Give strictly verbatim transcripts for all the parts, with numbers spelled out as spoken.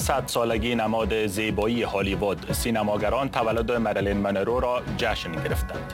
صد سالگی نماد زیبایی هالیوود، سینماگران تولد مریلین مونرو را جشن گرفتند.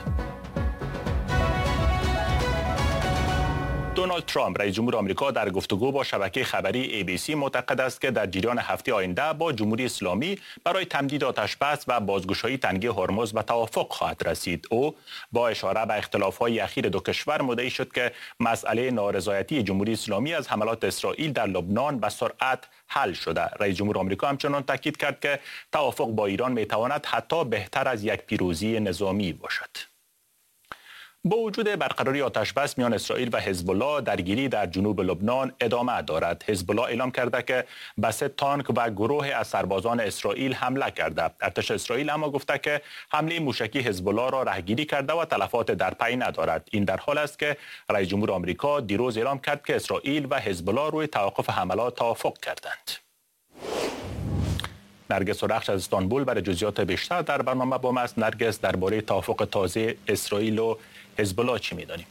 دونالد ترامپ رئیس جمهور آمریکا در گفتگو با شبکه خبری ای بی سی معتقد است که در جریان هفته آینده با جمهوری اسلامی برای تمدید آتشبس و بازگشایی تنگه هرمز به توافق خواهد رسید. او با اشاره به اختلاف‌های اخیر دو کشور مدعی شد که مسئله نارضایتی جمهوری اسلامی از حملات اسرائیل در لبنان به سرعت حل شده. رئیس جمهور آمریکا همچنان تاکید کرد که توافق با ایران میتواند حتی بهتر از یک پیروزی نظامی باشد. با وجود برقراری آتشبس میان اسرائیل و حزب الله، درگیری در جنوب لبنان ادامه دارد. حزب الله اعلام کرده که به سه تانک و گروه از سربازان اسرائیل حمله کرده. ارتش اسرائیل اما گفته که حمله موشکی حزب الله را رهگیری کرده و تلفات در پی ندارد. این در حال است که رئیس جمهور آمریکا دیروز اعلام کرد که اسرائیل و حزب الله روی توقف حملات توافق کردند. نرگس رخش از استانبول برای جزئیات بیشتر در برنامه با ما است. نرگس، درباره توافق تازه اسرائیل و حزب الله چی می‌دانیم؟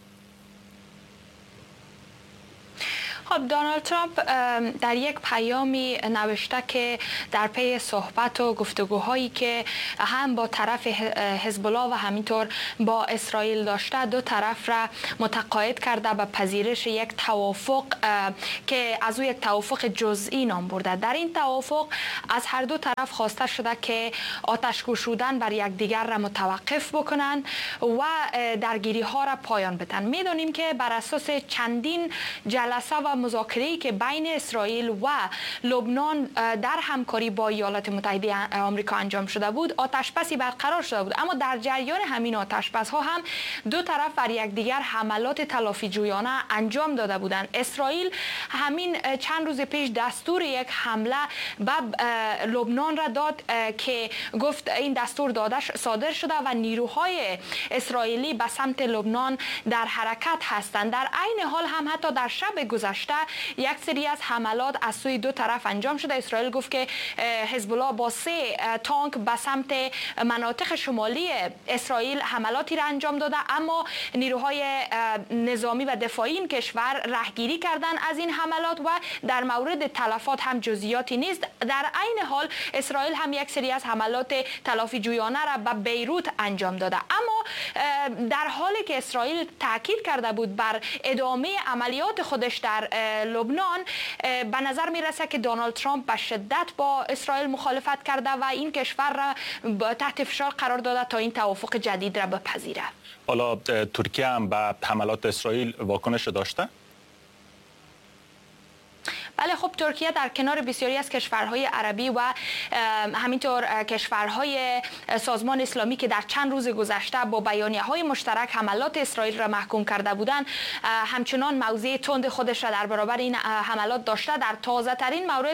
خب، دونالد ترامپ در یک پیامی نوشته که در پی صحبت و گفتگوهایی که هم با طرف حزب الله و همینطور با اسرائیل داشته، دو طرف را متقاعد کرده به پذیرش یک توافق که از او یک توافق جزئی نام برده. در این توافق از هر دو طرف خواسته شده که آتش گشودن بر یکدیگر را متوقف بکنند و درگیری ها را پایان بدن. میدونیم که بر اساس چندین جلسه و مذاکره‌ای که بین اسرائیل و لبنان در همکاری با ایالات متحده آمریکا انجام شده بود، آتشبسی برقرار شده بود. اما در جریان همین آتشبس ها هم دو طرف بر یکدیگر حملات تلافی جویانه انجام داده بودند. اسرائیل همین چند روز پیش دستور یک حمله به لبنان را داد که گفت این دستور داده صادر شده و نیروهای اسرائیلی به سمت لبنان در حرکت هستند. در عین حال هم حتی در شب گذشته یک سری از حملات از سوی دو طرف انجام شده. اسرائیل گفت که حزب الله با سه تانک به سمت مناطق شمالی اسرائیل حملاتی را انجام داده، اما نیروهای نظامی و دفاعی این کشور رهگیری کردن از این حملات و در مورد تلفات هم جزئیاتی نیست. در عین حال اسرائیل هم یک سری از حملات تلافی جویانه را به بیروت انجام داده. اما در حالی که اسرائیل تاکید کرده بود بر ادامه عملیات خودش در لبنان، به نظر میرسه که دونالد ترامپ به شدت با اسرائیل مخالفت کرده و این کشور را تحت فشار قرار داده تا این توافق جدید را بپذیره. حالا ترکیه هم به حملات اسرائیل واکنش داشته؟ بله، خب ترکیه در کنار بسیاری از کشورهای عربی و همینطور کشورهای سازمان اسلامی که در چند روز گذشته با بیانیه‌های مشترک حملات اسرائیل را محکوم کرده بودند، همچنان موضع تند خودش را در برابر این حملات داشته. در تازه ترین مورد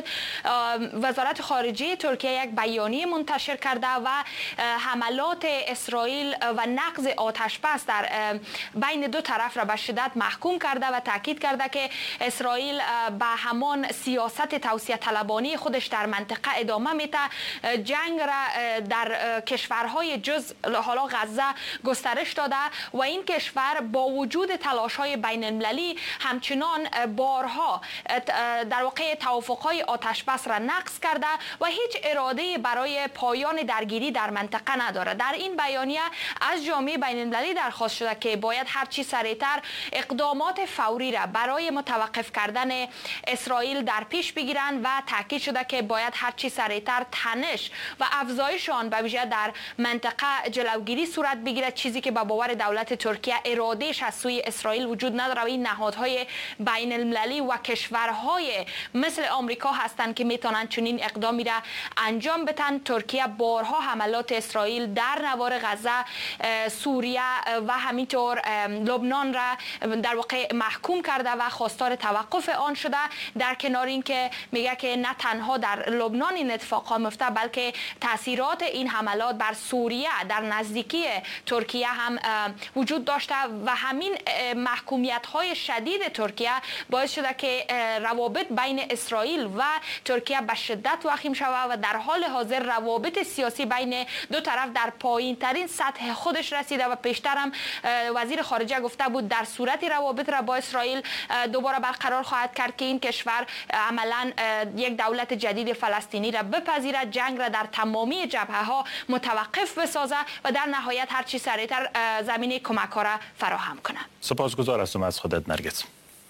وزارت خارجه ترکیه یک بیانیه منتشر کرده و حملات اسرائیل و نقض آتشبس در بین دو طرف را به شدت محکوم کرده و تاکید کرده که اسرائیل به همان سیاست توسعه طلبانه خودش در منطقه ادامه میده، جنگ را در کشورهای جز حالا غزه گسترش داده و این کشور با وجود تلاش‌های بین المللی همچنان بارها در واقع توافق‌های آتشبس را نقض کرده و هیچ اراده برای پایان درگیری در منطقه نداره. در این بیانیه از جامعه بین المللی درخواست شده که باید هر چی سریعتر اقدامات فوری را برای متوقف کردن اسرائیل در پیش بگیرند و تاکید شده که باید هر چی سریعتر تنش و افزایش آن به ویژه در منطقه جلوگیری صورت بگیرد، چیزی که به باور دولت ترکیه ارادهش از سوی اسرائیل وجود نداره و این نهادهای بین المللی و کشورهای مثل آمریکا هستند که میتونن چنین اقدامی را انجام بدن. ترکیه بارها حملات اسرائیل در نوار غزه، سوریه و همینطور لبنان را در واقع محکوم کرده و خواستار توقف آن شده. در کنار اینکه میگه که نه تنها در لبنان این اتفاقات میفته، بلکه تاثیرات این حملات بر سوریه در نزدیکی ترکیه هم وجود داشته و همین محکومیت های شدید ترکیه باعث شده که روابط بین اسرائیل و ترکیه به شدت وخیم شود و در حال حاضر روابط سیاسی بین دو طرف در پایین ترین سطح خودش رسیده و پیشتر هم وزیر خارجه گفته بود در صورت روابط را با اسرائیل دوباره برقرار خواهد کرد که این کشور کشور عملا یک دولت جدید فلسطینی را بپذیرد، جنگ را در تمامی جبهه ها متوقف بسازه و در نهایت هر چی سریعتر زمینه کمک ها را فراهم کند. سپاسگزار هستم از خودت نرگس.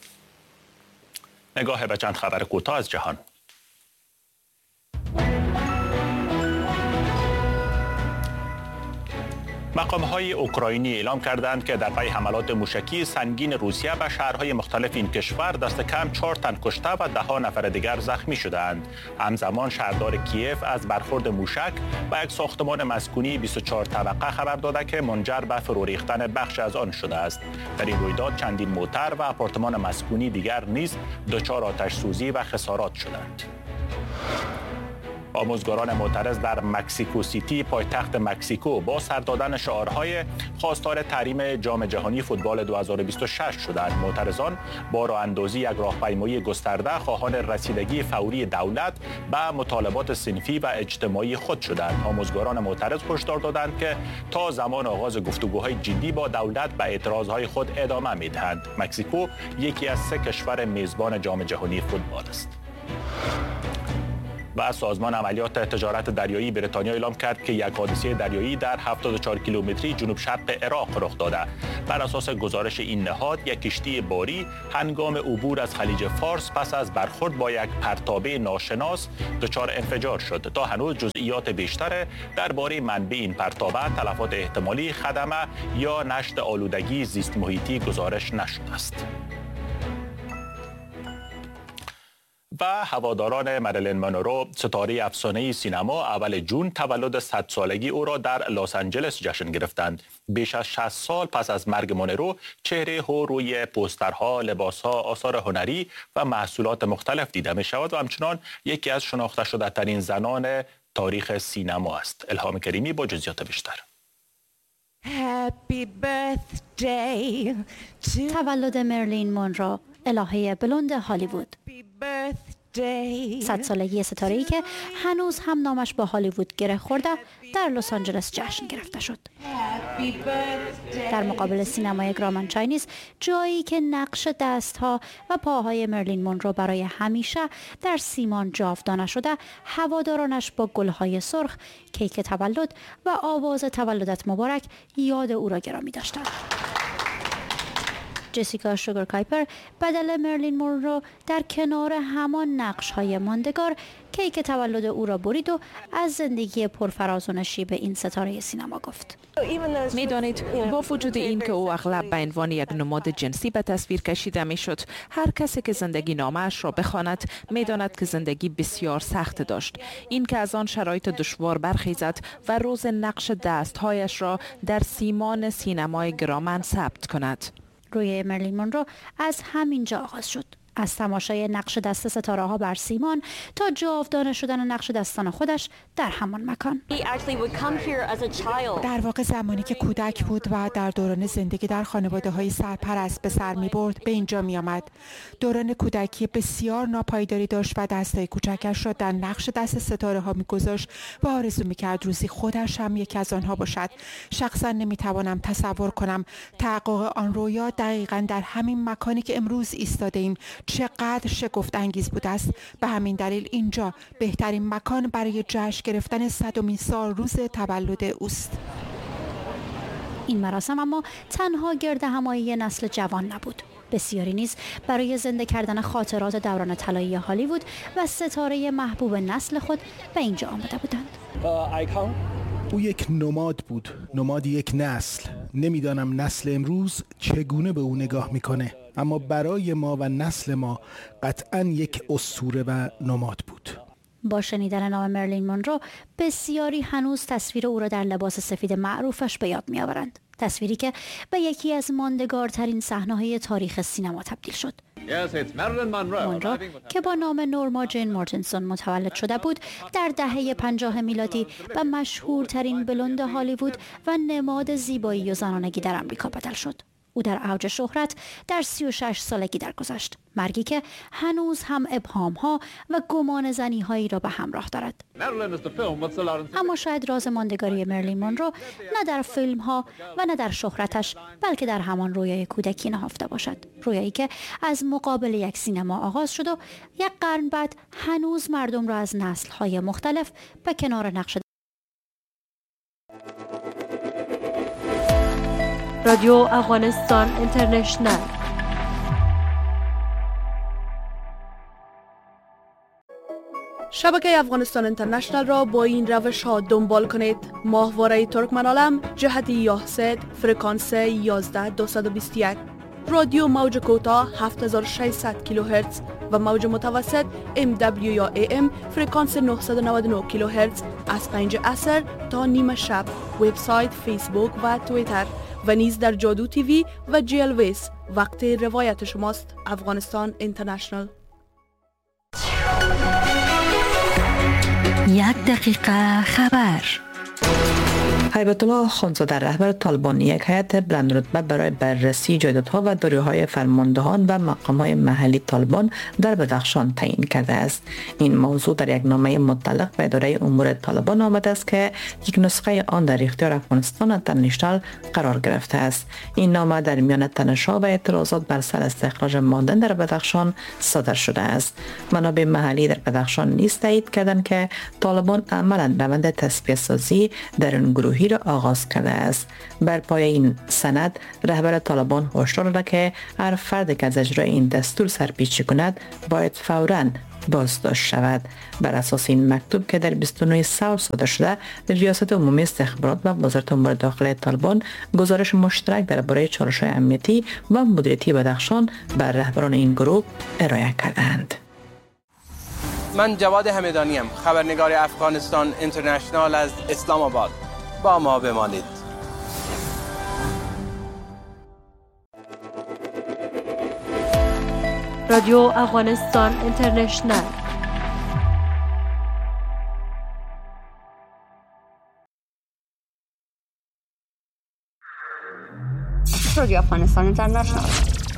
نگاه به چند خبر کوتاه از جهان. مقام‌های اوکراینی اعلام کردند که در پی حملات موشکی سنگین روسیه به شهرهای مختلف این کشور دست کم چهار تن کشته و ده ها نفر دیگر زخمی شدند. همزمان شهردار کیف از برخورد موشک و یک ساختمان مسکونی بیست و چهار طبقه خبر داده که منجر به فرو ریختن بخش از آن شده است. در این رویداد چندین موتر و آپارتمان مسکونی دیگر نیز دچار آتش سوزی و خسارات شدند. آموزگاران معترض در مکسیکو سیتی پایتخت مکسیکو با سر دادن شعارهای خواستار تحریم جام جهانی فوتبال دو هزار و بیست و شش شدند. معترضان با راه اندازی یک راهپیمایی گسترده خواهان رسیدگی فوری دولت به مطالبات صنفی و اجتماعی خود شدند. آموزگاران معترض هشدار دادند که تا زمان آغاز گفتگوهای جدی با دولت به اعتراضهای خود ادامه می‌دهند. مکسیکو یکی از سه کشور میزبان جام جهانی فوتبال است. و سازمان عملیات تجارت دریایی بریتانیا اعلام کرد که یک حادثه دریایی در هفتاد و چهار کیلومتری جنوب شرق عراق رخ داده. بر اساس گزارش این نهاد، یک کشتی باری هنگام عبور از خلیج فارس پس از برخورد با یک پرتابه ناشناس دچار انفجار شد. تا هنوز جزئیات بیشتر درباره منبع این پرتابه، تلفات احتمالی، خدمه یا نشت آلودگی زیست محیطی گزارش نشده است. و هواداران مریلین مونرو، ستاره افسانه‌ای سینما، اول جون تولد صد سالگی او را در لس آنجلس جشن گرفتند. بیش از شصت سال پس از مرگ مونرو، چهره او روی پوسترها، لباسها، آثار هنری و محصولات مختلف دیده می شود و همچنان یکی از شناخته شده ترین زنان تاریخ سینما است. الهام کریمی با جزئیات بیشتر. Happy birthday to تولد مریلین مونرو، الهه بلوند هالیوود. صد سالگی ستاره‌ای که هنوز هم نامش با هالیوود گره خورده در لس آنجلس جشن گرفته شد. در مقابل سینمای گرامان چاینیز، جایی که نقش دستها و پاهای مریلین مونرو برای همیشه در سیمان جاودانه شده، هوادارانش با گلهای سرخ، کیک تولد و آواز تولدت مبارک یاد او را گرامی داشتند. جسیکا شوگر کایپر بدل مریلین مونرو در کنار همان نقش‌های ماندگار کیک تولد او را برید و از زندگی پرفراز و نشیب این ستاره سینما گفت. می‌دانید با وجود این که او اغلب به عنوان یک نماد جنسی به تصویر کشیده می‌شد، هر کسی که زندگی نامه‌اش را بخواند می‌داند که زندگی بسیار سخت داشت. این که از آن شرایط دشوار برخیزد و روز نقش دست‌هایش را در سیمان سینمای گرامان ثبت کند. روی مریلین مونرو از همینجا آغاز شد. از تماشای نقش دست ستاره ها بر سیمان تا جاودانه شدن نقش دستان خودش در همان مکان. در واقع زمانی که کودک بود و در دوران زندگی در خانواده های سرپرست به سر می برد، به اینجا می آمد. دوران کودکی بسیار ناپایداری داشت و دستای کوچکش را در نقش دست ستاره ها می گذاشت و آرزو می کرد روزی خودش هم یکی از آنها باشد. شخصا نمی توانم تصور کنم تحقق آن رویا دقیقاً در همین مکانی که امروز ایستاده ایم چقدر شگفت انگیز بوده است. به همین دلیل اینجا بهترین مکان برای جشن گرفتن صدمین سال روز تولد اوست. این مراسم اما تنها گرد همایی نسل جوان نبود. بسیاری نیز برای زنده کردن خاطرات دوران طلایی هالیوود و ستاره محبوب نسل خود به اینجا آمده بودند. او یک نماد بود، نماد یک نسل. نمیدانم نسل امروز چگونه به او نگاه میکنه، اما برای ما و نسل ما قطعاً یک اسطوره و نماد بود. با شنیدن نام مریلین مونرو، بسیاری هنوز تصویر او را در لباس سفید معروفش به یاد می‌آورند. تصویری که به یکی از ماندگارترین صحنه‌های تاریخ سینما تبدیل شد. مونرو که با نام نورما جین مورتنسون متولد شده بود، در دهه پنجاه میلادی به مشهورترین بلوند هالیوود و نماد زیبایی و زنانگی در آمریکا بدل شد. او در اوج شهرت در سی و شش سالگی درگذشت، مرگی که هنوز هم ابهام ها و گمان زنی هایی را به همراه دارد. اما شاید راز ماندگاری مریلین مونرو نه در فیلم ها و نه در شهرتش، بلکه در همان رویای کودکی نهفته باشد، رویایی که از مقابل یک سینما آغاز شد و یک قرن بعد هنوز مردم را از نسل های مختلف به کنار نقش رادیو افغانستان اینترنشنال. شبکه افغانستان اینترنشنال را با این روش ها دنبال کنید: ماهواره ترکمنالم جهت یاهسد فرکانس یازده دویست و بیست و یک، رادیو موج کوتاه هفت هزار و ششصد کیلوهرتز و موج متوسط ام دبلیو یا ای ام فرکانس نهصد و نود و نه کیلوهرتز از پنج عصر تا نیمه شب، وبسایت، فیسبوک و توییتر و نیز در جادو تیوی و جی ال ویس. وقت روایت شماست. افغانستان اینترنشنال. یک دقیقه خبر. هیبت الله خانزاده رهبر طالبان یک هیئت بلند رتبه برای بررسی جایدادها و داروهای فرماندهان و مقامهای محلی طالبان در بدخشان تعیین کرده است. این موضوع در یک نامه متعلق به اداره امور طالبان آمده است که یک نسخه آن در اختیار افغانستان اینترنشنال قرار گرفته است. این نامه در میان تنش‌ها و اعتراضات بر سر استخراج معدن در بدخشان صادر شده است. منابع محلی در بدخشان نیز تایید کردند که طالبان عملاً روند تصفیه سازی در این گروهی را آغاز کرده است. بر پایه این سند رهبر طالبان هشدار داده که هر فرد که از اجرای این دستور سرپیچی کند باید فوراً بازداشت شود. بر اساس این مکتوب که در بیست و نه سال صادر شده، ریاست عمومی استخبارات و وزارت امور داخلی طالبان گزارش مشترک درباره چالش‌های امنیتی و مدیریتی بدخشان بر رهبران این گروه ارائه کردند. من جواد همدانیم، خبرنگار افغانستان اینترنشنال از اسلام آباد. با ما بمانید. رادیو افغانستان اینترنشنال. رادیو افغانستان اینترنشنال